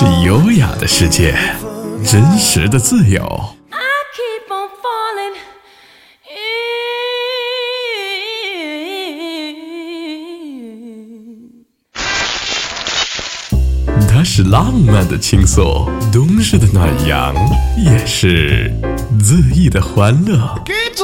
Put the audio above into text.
是优雅的世界，真实的自由。它是浪漫的倾诉，冬日的暖阳，也是恣意的欢乐。